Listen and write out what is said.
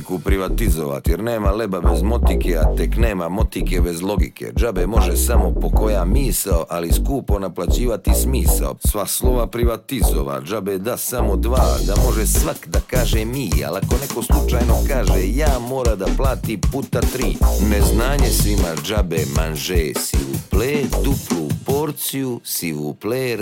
motiku privatizovat, jer nema leba bez motike, a tek nema motike bez logike. Džabe može samo po koja misao, ali skupo naplaćivati smisao. Sva slova privatizovat, džabe da samo dva, da može svak da kaže mi, ali ako neko slučajno kaže ja, mora da plati puta 3. Neznanje svima džabe, manže, s'il vous plaît, duplu porciju, s'il vous plaît,